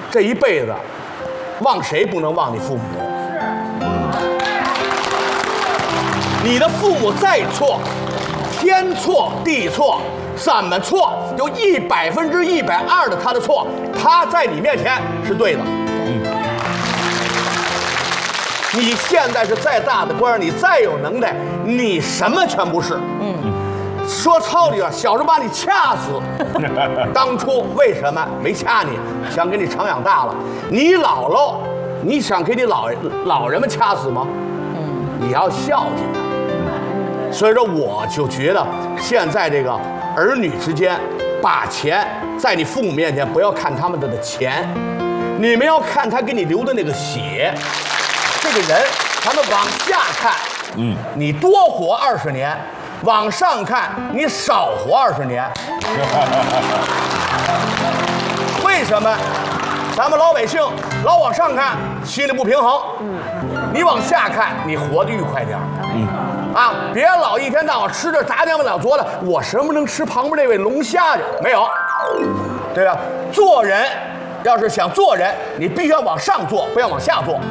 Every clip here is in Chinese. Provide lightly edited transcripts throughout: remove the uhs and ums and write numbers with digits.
这一辈子，忘谁不能忘你父母。你的父母再错，天错地错，怎么错，有120%的他的错，他在你面前是对的。你现在是再大的官，你再有能耐，你什么全不是。说糙理了，小时候把你掐死，当初为什么没掐你？想给你长养大了。你姥姥，你想给你老人们掐死吗？你要孝敬他。所以说，我就觉得现在这个儿女之间，把钱在你父母面前不要看他们的钱，你们要看他给你流的那个血。这个人，咱们往下看，你多活20年。往上看，你少活20年。为什么？咱们老百姓老往上看，心里不平衡。你往下看，你活得愉快点。别老一天到晚吃着炸酱面老做的，我什么能吃旁边那位龙虾去？没有，对吧？做人，要是想做人，你必须要往上做，不要往下做。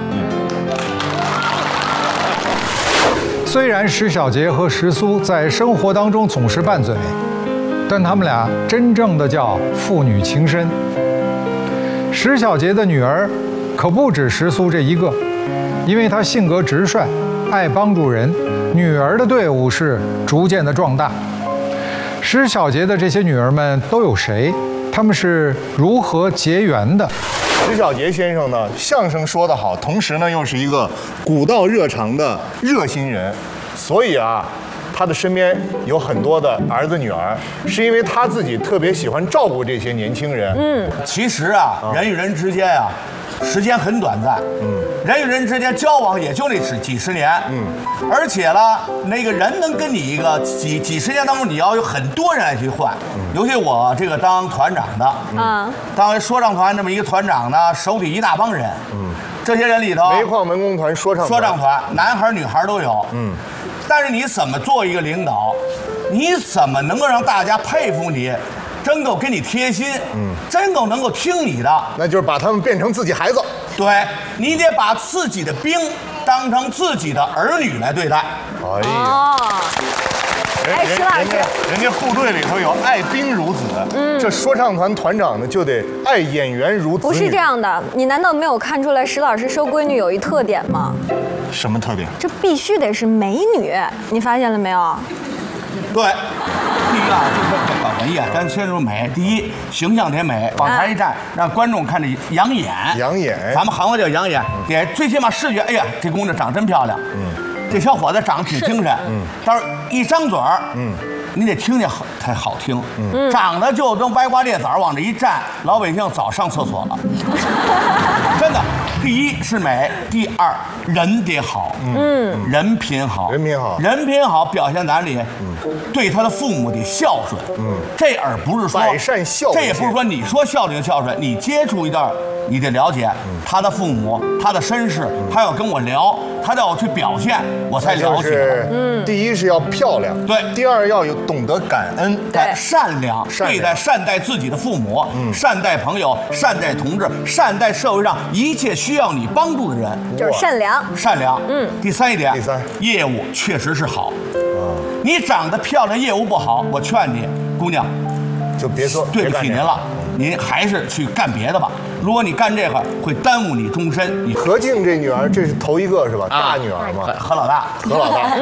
虽然石小杰和石苏在生活当中总是拌嘴，但他们俩真正的叫父女情深。石小杰的女儿可不止石苏这一个，因为她性格直率，爱帮助人，女儿的队伍是逐渐的壮大。石小杰的这些女儿们都有谁？他们是如何结缘的？ 石小杰先生呢，相声说得好，同时呢又是一个古道热肠的热心人，所以啊，他的身边有很多的儿子女儿，是因为他自己特别喜欢照顾这些年轻人。 其实啊，人与人之间啊，时间很短暂。人与人之间交往也就那几十年。而且呢，那个人能跟你一个几十年当中，你要有很多人来去换。尤其我这个当团长的，当说唱团这么一个团长呢，手底一大帮人。这些人里头， 煤矿文工团、说唱团，男孩女孩都有。但是你怎么做一个领导？你怎么能够让大家佩服你？真够跟你贴心，真够能够听你的， 那就是把他们变成自己孩子。 对，你得把自己的兵当成自己的儿女来对待。 哎呀， 石老师， 人家部队里头有爱兵如子，这说唱团团长呢就得爱演员如子女。 不是这样的，你难道没有看出来石老师收闺女有一特点吗？ 什么特点？ 这必须得是美女，你发现了没有？ 对，第一啊，就是搞文艺啊，咱先说美。第一，形象得美，往台一站，让观众看着养眼。 养眼， 咱们行话叫养眼，得最起码视觉，哎呀，这姑娘长真漂亮。这小伙子长得挺精神。到时候一张嘴儿，你得听见才好听。长得就跟歪瓜裂枣往这一站，老百姓早上厕所了。真的，第一是美，第二人得好。人品好，人品好表现咱里，对他的父母得孝顺。这而不是说百善孝， 这也不是说你说孝顺就孝顺，你接触一段，你得了解他的父母，他的身世，他要跟我聊，他要去表现，我才了解。 第一是要漂亮， 对； 第二要有懂得感恩， 对， 善良，善待自己的父母，善待朋友，善待同志，善待社会上一切需要你帮助的人， 就是善良。 善良。第三一点，业务确实是好。你长得漂亮，业务不好，我劝你，姑娘， 就别做， 对不起您了。您还是去干别的吧。如果你干这个，会耽误你终身。你何静这女儿，这是头一个是吧？大女儿嘛。 何老大，何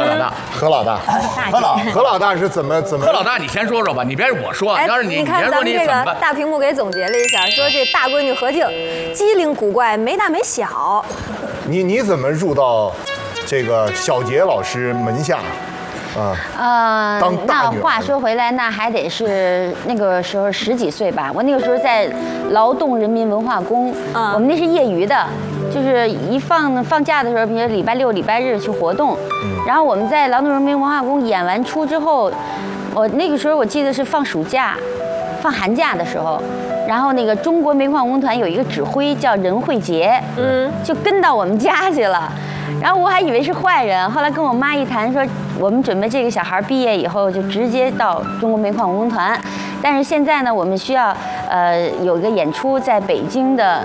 老大是怎么？ 何老大，你先说说吧，你别是我说。要是你看咱们这个大屏幕给总结了一下，说这大闺女何静，机灵古怪，没大没小。 你怎么入到这个小杰老师门下？ 那话说回来，那还得是那个时候10几岁吧。我那个时候在劳动人民文化宫，我们那是业余的，就是一放假的时候，比如礼拜六、礼拜日去活动。然后我们在劳动人民文化宫演完出之后，我那个时候我记得是放暑假、放寒假的时候。然后那个中国煤矿工团有一个指挥叫任慧杰，就跟到我们家去了。然后我还以为是坏人，后来跟我妈一谈，说我们准备这个小孩毕业以后就直接到中国煤矿工团，但是现在呢，我们需要有一个演出在北京的